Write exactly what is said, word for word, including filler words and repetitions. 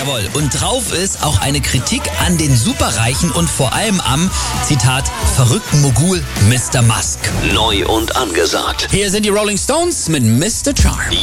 Jawohl, und drauf ist auch eine Kritik an den Superreichen und vor allem am, Zitat, verrückten Mogul Mister Musk. Neu und angesagt. Hier sind die Rolling Stones mit Mister Charm.